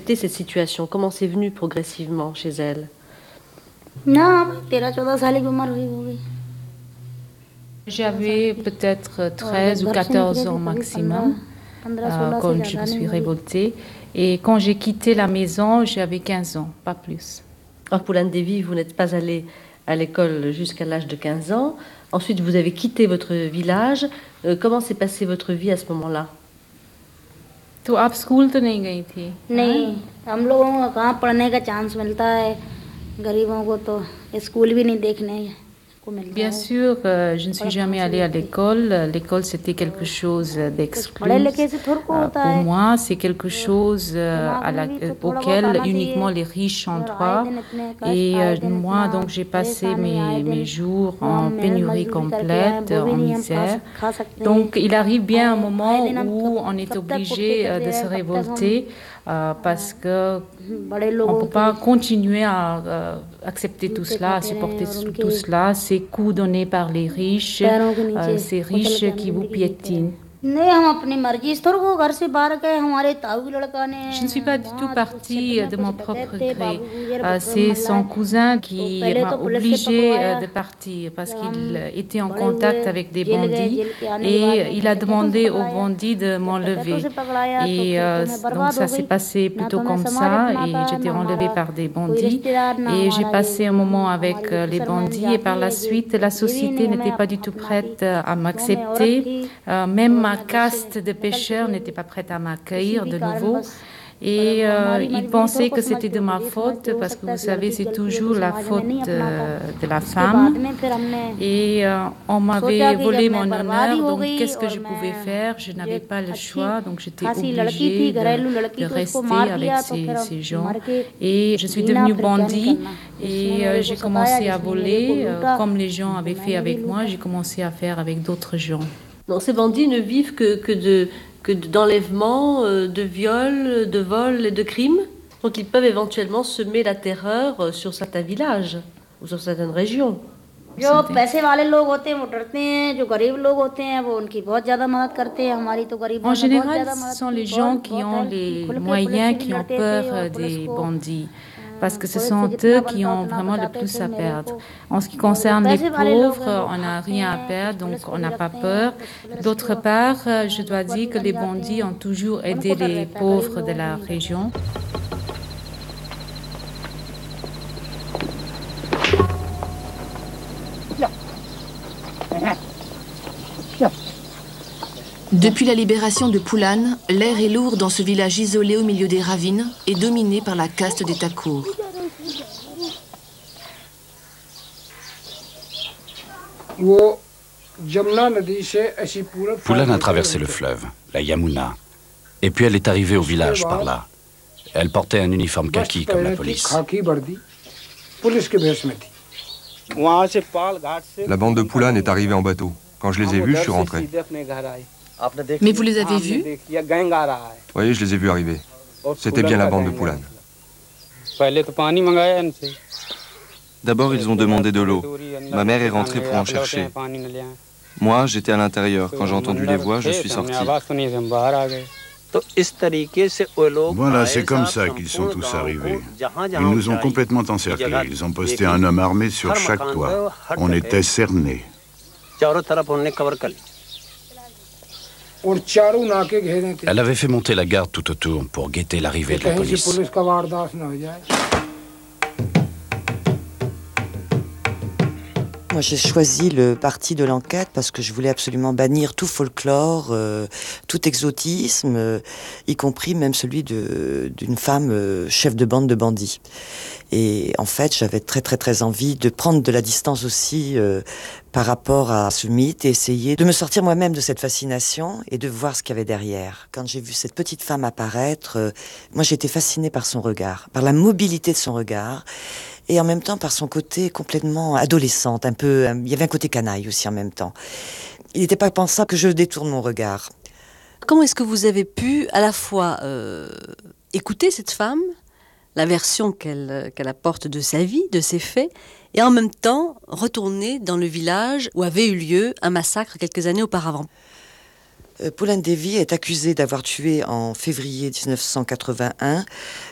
accepté cette situation? Comment c'est venu progressivement chez elle? J'avais peut-être 13 ou 14 ans maximum quand je me suis révoltée. Et quand j'ai quitté la maison, j'avais 15 ans, pas plus. Alors, Poulan Devi, vous n'êtes pas allée à l'école jusqu'à l'âge de 15 ans. Ensuite, vous avez quitté votre village. Comment s'est passée votre vie à ce moment-là? तो आप स्कूल तो नहीं गई थी? नहीं, हम लोगों को कहाँ पढ़ने का चांस मिलता है, गरीबों को तो स्कूल भी नहीं देखने को मिलता है। Bien sûr, je ne suis jamais allée à l'école. L'école, c'était quelque chose d'exclu. Pour moi, c'est quelque chose auquel uniquement les riches ont droit. Et moi, donc, j'ai passé mes jours en pénurie complète, en misère. Donc, il arrive bien un moment où on est obligé de se révolter parce que on ne peut pas continuer à accepter tout cela, à supporter tout cela, ces coups donnés par les riches, ces riches qui vous piétinent. Je ne suis pas du tout partie de mon propre gré. C'est son cousin qui m'a obligée de partir parce qu'il était en contact avec des bandits et il a demandé aux bandits de m'enlever. Et donc ça s'est passé plutôt comme ça et j'étais enlevée par des bandits et j'ai passé un moment avec les bandits et par la suite la société n'était pas du tout prête à m'accepter, même ma caste de pêcheurs n'était pas prête à m'accueillir de nouveau. Et ils pensaient que c'était de ma faute, parce que vous savez, c'est toujours la faute de la femme. Et on m'avait volé mon honneur, donc qu'est-ce que je pouvais faire? Je n'avais pas le choix, donc j'étais obligée de rester avec ces gens. Et je suis devenue bandit et j'ai commencé à voler, comme les gens avaient fait avec moi, j'ai commencé à faire avec d'autres gens. Donc ces bandits ne vivent que d'enlèvements, de viols, de vols et de crimes. Donc ils peuvent éventuellement semer la terreur sur certains villages ou sur certaines régions. En général, ce sont les gens qui ont les moyens, qui ont peur des bandits. Parce que ce sont eux qui ont vraiment le plus à perdre. En ce qui concerne les pauvres, on n'a rien à perdre, donc on n'a pas peur. D'autre part, je dois dire que les bandits ont toujours aidé les pauvres de la région. Depuis la libération de Poulan, l'air est lourd dans ce village isolé au milieu des ravines et dominé par la caste des Thakur. Poulan a traversé le fleuve, la Yamuna, et puis elle est arrivée au village par là. Elle portait un uniforme kaki comme la police. La bande de Poulan est arrivée en bateau. Quand je les ai vus, je suis rentré. Mais vous les avez vus? Oui, je les ai vus arriver. C'était bien la bande de Poulan. D'abord, ils ont demandé de l'eau. Ma mère est rentrée pour en chercher. Moi, j'étais à l'intérieur. Quand j'ai entendu les voix, je suis sorti. Voilà, c'est comme ça qu'ils sont tous arrivés. Ils nous ont complètement encerclés. Ils ont posté un homme armé sur chaque toit. On était cernés. Elle avait fait monter la garde tout autour pour guetter l'arrivée de la police. Moi, j'ai choisi le parti de l'enquête parce que je voulais absolument bannir tout folklore, tout exotisme, y compris même celui d'une femme chef de bande de bandits. Et en fait, j'avais très envie de prendre de la distance aussi par rapport à ce mythe et essayer de me sortir moi-même de cette fascination et de voir ce qu'il y avait derrière. Quand j'ai vu cette petite femme apparaître, moi j'ai été fascinée par son regard, par la mobilité de son regard. Et en même temps par son côté complètement adolescente, un peu, il y avait un côté canaille aussi en même temps. Il n'était pas pensable que je détourne mon regard. Comment est-ce que vous avez pu à la fois écouter cette femme, la version qu'elle apporte de sa vie, de ses faits, et en même temps retourner dans le village où avait eu lieu un massacre quelques années auparavant? Poulan Devi est accusé d'avoir tué en février 1981